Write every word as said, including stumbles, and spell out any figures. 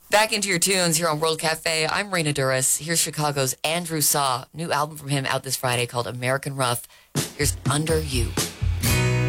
Back into your tunes here on World Cafe. I'm Raina Duras. Here's Chicago's Andrew Saw. New album from him out this Friday called American Rough. Here's Under You.